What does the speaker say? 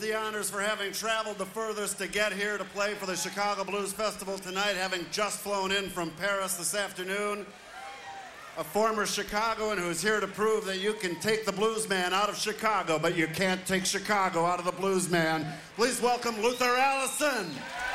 the honors for having traveled the furthest to get here to play for the Chicago Blues Festival tonight, having just flown in from Paris this afternoon. A former Chicagoan who's here to prove that you can take the blues man out of Chicago, but you can't take Chicago out of the blues man. Please welcome Luther Allison.